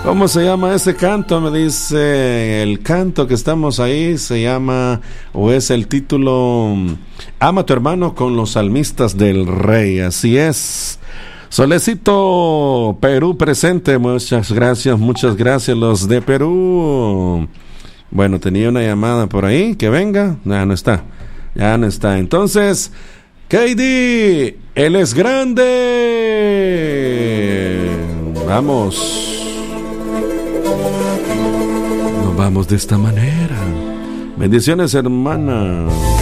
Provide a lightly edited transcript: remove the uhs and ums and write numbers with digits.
¿Cómo se llama ese canto? Me dice, el canto que estamos ahí se llama, o es el título, Ama a tu hermano con los salmistas del Rey. Así es. Solecito, Perú presente. Muchas gracias los de Perú. Bueno, tenía una llamada por ahí, que venga. Ya no está. Entonces, KD, él es grande. Vamos. Nos vamos de esta manera. Bendiciones, hermana.